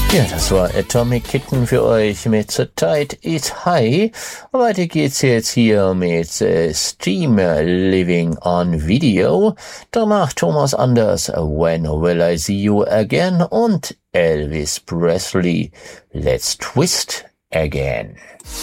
Ja, das war Atomic Kitten für euch mit The Tide is High. Weiter geht's jetzt hier mit Steamer Living on Video. Danach Thomas Anders, When Will I See You Again? Und Elvis Presley, Let's Twist Again.